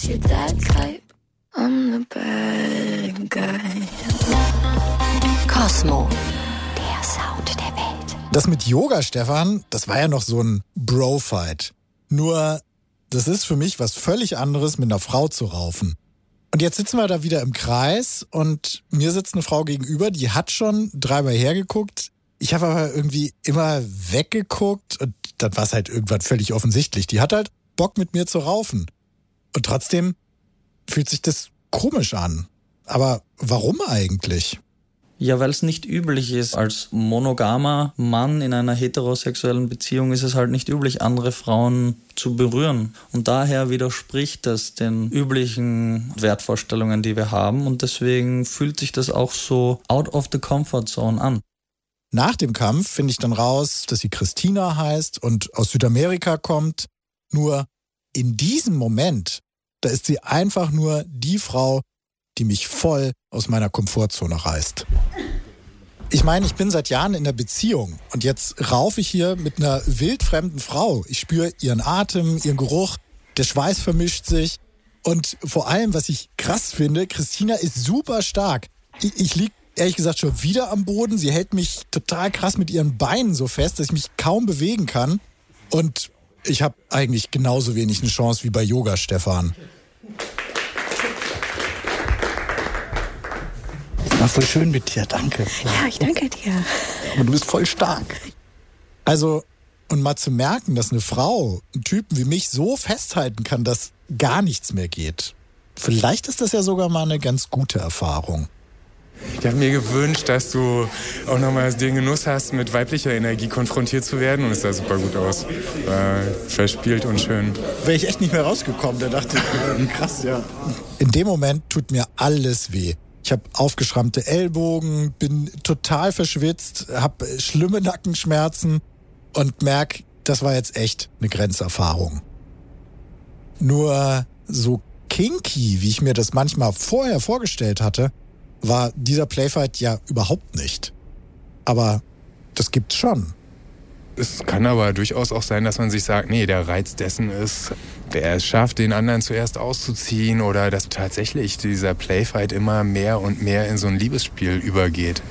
You're that type, I'm the bad guy. Cosmo, der Sound der Welt. Das mit Yoga, Stefan, das war ja noch so ein Bro-Fight. Nur, das ist für mich was völlig anderes, mit einer Frau zu raufen. Und jetzt sitzen wir da wieder im Kreis und mir sitzt eine Frau gegenüber, die hat schon 3-mal hergeguckt. Ich habe aber irgendwie immer weggeguckt und dann war es halt irgendwann völlig offensichtlich. Die hat halt Bock mit mir zu raufen. Und trotzdem fühlt sich das komisch an. Aber warum eigentlich? Ja, weil es nicht üblich ist. Als monogamer Mann in einer heterosexuellen Beziehung ist es halt nicht üblich, andere Frauen zu berühren. Und daher widerspricht das den üblichen Wertvorstellungen, die wir haben. Und deswegen fühlt sich das auch so out of the comfort zone an. Nach dem Kampf finde ich dann raus, dass sie Christina heißt und aus Südamerika kommt. Nur in diesem Moment, da ist sie einfach nur die Frau, die mich voll aus meiner Komfortzone reißt. Ich meine, ich bin seit Jahren in einer Beziehung und jetzt raufe ich hier mit einer wildfremden Frau. Ich spüre ihren Atem, ihren Geruch, der Schweiß vermischt sich. Und vor allem, was ich krass finde, Christina ist super stark. Ich liege ehrlich gesagt schon wieder am Boden. Sie hält mich total krass mit ihren Beinen so fest, dass ich mich kaum bewegen kann. Und ich habe eigentlich genauso wenig eine Chance wie bei Yoga, Stefan. War voll schön mit dir, danke. Ja, ich danke dir. Aber du bist voll stark. Also, und mal zu merken, dass eine Frau einen Typen wie mich so festhalten kann, dass gar nichts mehr geht. Vielleicht ist das ja sogar mal eine ganz gute Erfahrung. Ich habe mir gewünscht, dass du auch nochmal den Genuss hast, mit weiblicher Energie konfrontiert zu werden. Und es sah super gut aus. War verspielt und schön. Wäre ich echt nicht mehr rausgekommen, da dachte ich, krass, ja. In dem Moment tut mir alles weh. Ich habe aufgeschrammte Ellbogen, bin total verschwitzt, habe schlimme Nackenschmerzen und merke, das war jetzt echt eine Grenzerfahrung. Nur so kinky, wie ich mir das manchmal vorher vorgestellt hatte, war dieser Playfight ja überhaupt nicht. Aber das gibt's schon. Es kann aber durchaus auch sein, dass man sich sagt, nee, der Reiz dessen ist, wer es schafft, den anderen zuerst auszuziehen oder dass tatsächlich dieser Playfight immer mehr und mehr in so ein Liebesspiel übergeht.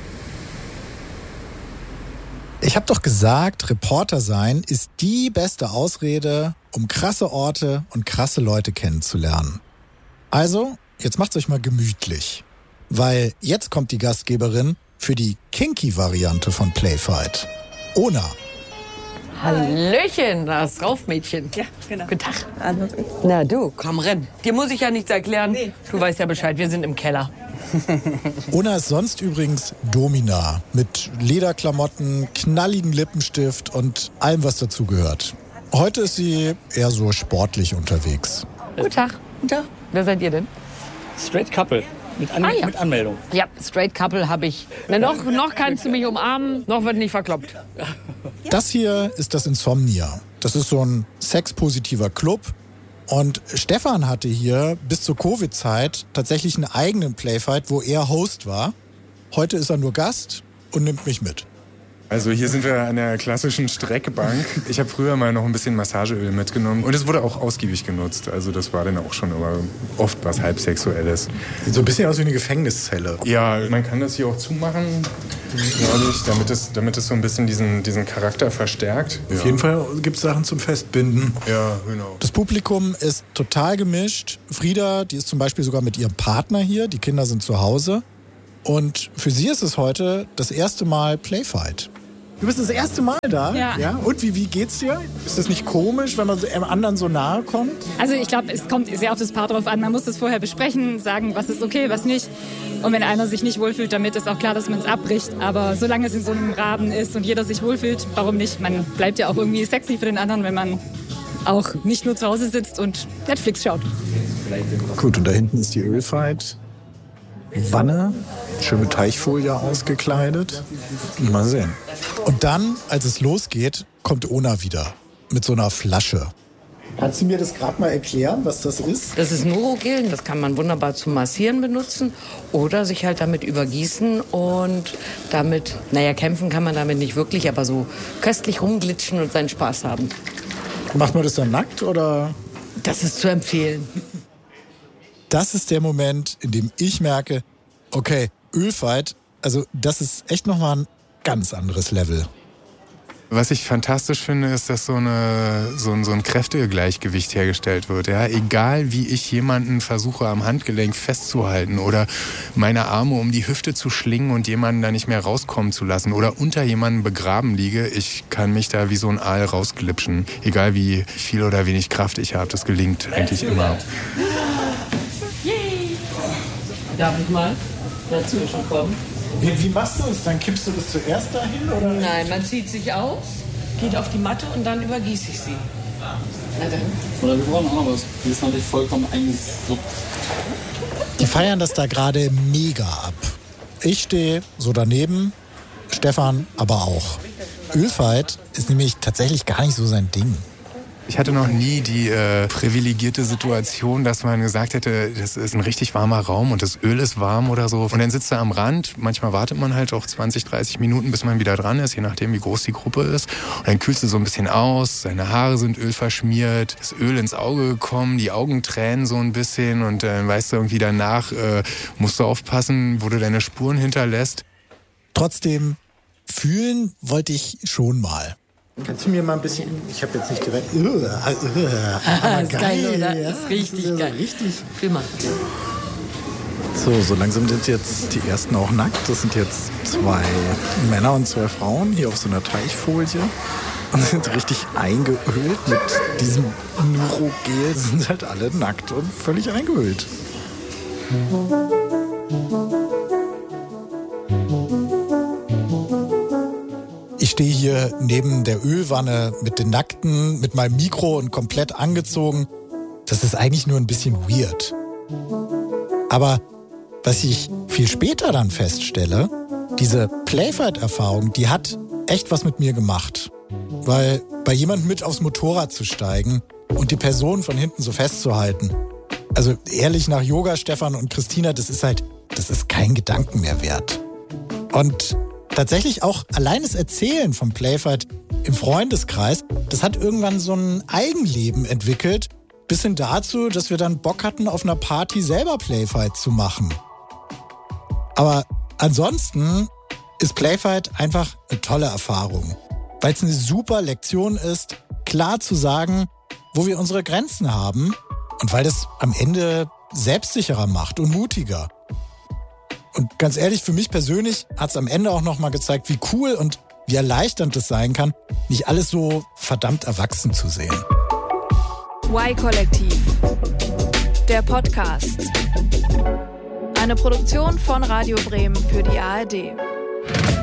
Ich habe doch gesagt, Reporter sein ist die beste Ausrede, um krasse Orte und krasse Leute kennenzulernen. Also, jetzt macht's euch mal gemütlich. Weil jetzt kommt die Gastgeberin für die Kinky-Variante von Playfight. Ona. Hallöchen, das Raufmädchen. Ja, genau. Guten Tag. Hallo. Na du, komm renn. Dir muss ich ja nichts erklären. Nee. Du weißt ja Bescheid, wir sind im Keller. Ona ist sonst übrigens Domina. Mit Lederklamotten, knalligen Lippenstift und allem, was dazugehört. Heute ist sie eher so sportlich unterwegs. Guten Tag. Guten Tag. Wer seid ihr denn? Straight Couple. Mit Anmeldung. Ja, Straight Couple habe ich. Na, noch kannst du mich umarmen, noch wird nicht verkloppt. Das hier ist das Insomnia. Das ist so ein sexpositiver Club. Und Stefan hatte hier bis zur Covid-Zeit tatsächlich einen eigenen Playfight, wo er Host war. Heute ist er nur Gast und nimmt mich mit. Also hier sind wir an der klassischen Streckbank. Ich habe früher mal noch ein bisschen Massageöl mitgenommen und es wurde auch ausgiebig genutzt. Also das war dann auch schon immer oft was Halbsexuelles. Sieht so ein bisschen aus wie eine Gefängniszelle. Ja, man kann das hier auch zumachen, glaube ich, damit es so ein bisschen diesen Charakter verstärkt. Auf jeden Fall gibt es Sachen zum Festbinden. Ja, genau. Das Publikum ist total gemischt. Frieda, die ist zum Beispiel sogar mit ihrem Partner hier. Die Kinder sind zu Hause. Und für sie ist es heute das erste Mal Playfight. Du bist das erste Mal da? Ja. Und wie geht's dir? Ist das nicht komisch, wenn man einem anderen so nahe kommt? Also ich glaube, es kommt sehr auf das Paar drauf an. Man muss das vorher besprechen, sagen, was ist okay, was nicht. Und wenn einer sich nicht wohlfühlt damit, ist auch klar, dass man es abbricht. Aber solange es in so einem Rahmen ist und jeder sich wohlfühlt, warum nicht? Man bleibt ja auch irgendwie sexy für den anderen, wenn man auch nicht nur zu Hause sitzt und Netflix schaut. Gut, und da hinten ist die Ölfight. Wanne, schön mit Teichfolie ausgekleidet. Mal sehen. Und dann, als es losgeht, kommt Ona wieder mit so einer Flasche. Kannst du mir das gerade mal erklären, was das ist? Das ist Norogel, das kann man wunderbar zum Massieren benutzen oder sich halt damit übergießen und damit, kämpfen kann man damit nicht wirklich, aber so köstlich rumglitschen und seinen Spaß haben. Macht man das dann nackt oder? Das ist zu empfehlen. das ist der Moment, in dem ich merke, okay, Ölfight, also das ist echt nochmal ein ganz anderes Level. Was ich fantastisch finde, ist, dass so ein Kräftegleichgewicht hergestellt wird. Ja? Egal wie ich jemanden versuche am Handgelenk festzuhalten oder meine Arme um die Hüfte zu schlingen und jemanden da nicht mehr rauskommen zu lassen oder unter jemanden begraben liege, ich kann mich da wie so ein Aal rausglitschen. Egal wie viel oder wenig Kraft ich habe, das gelingt eigentlich immer. Darf ich mal dazu schon kommen? Wie machst du es? Dann kippst du das zuerst dahin? Oder? Nein, man zieht sich aus, geht auf die Matte und dann übergieße ich sie. Na dann. Oder wir brauchen auch noch was. Die ist natürlich vollkommen eingesuppt. Die feiern das da gerade mega ab. Ich stehe so daneben, Stefan aber auch. Ölfight ist nämlich tatsächlich gar nicht so sein Ding. Ich hatte noch nie die privilegierte Situation, dass man gesagt hätte, das ist ein richtig warmer Raum und das Öl ist warm oder so. Und dann sitzt er am Rand. Manchmal wartet man halt auch 20, 30 Minuten, bis man wieder dran ist, je nachdem, wie groß die Gruppe ist. Und dann kühlst du so ein bisschen aus, seine Haare sind ölverschmiert, das Öl ins Auge gekommen, die Augen tränen so ein bisschen und dann weißt du irgendwie danach, musst du aufpassen, wo du deine Spuren hinterlässt. Trotzdem, fühlen wollte ich schon mal. Kannst du mir mal ein bisschen, ich habe jetzt nicht direkt, aber ist geil, oder? Ja, ist richtig geil. Richtig. Fühl mal. So langsam sind jetzt die ersten auch nackt. Das sind jetzt 2 Männer und 2 Frauen hier auf so einer Teichfolie. Und sind richtig eingeölt mit diesem Nurogel. Sind halt alle nackt und völlig eingehüllt. Ich stehe hier neben der Ölwanne mit den Nackten, mit meinem Mikro und komplett angezogen. Das ist eigentlich nur ein bisschen weird. Aber was ich viel später dann feststelle, diese Playfight-Erfahrung, die hat echt was mit mir gemacht. Weil bei jemandem mit aufs Motorrad zu steigen und die Person von hinten so festzuhalten, also ehrlich, nach Yoga, Stefan und Christina, das ist kein Gedanken mehr wert. Und tatsächlich auch allein das Erzählen vom Playfight im Freundeskreis, das hat irgendwann so ein Eigenleben entwickelt, bis hin dazu, dass wir dann Bock hatten, auf einer Party selber Playfight zu machen. Aber ansonsten ist Playfight einfach eine tolle Erfahrung, weil es eine super Lektion ist, klar zu sagen, wo wir unsere Grenzen haben und weil das am Ende selbstsicherer macht und mutiger. Und ganz ehrlich, für mich persönlich hat es am Ende auch nochmal gezeigt, wie cool und wie erleichternd es sein kann, nicht alles so verdammt erwachsen zu sehen. Y-Kollektiv, der Podcast. Eine Produktion von Radio Bremen für die ARD.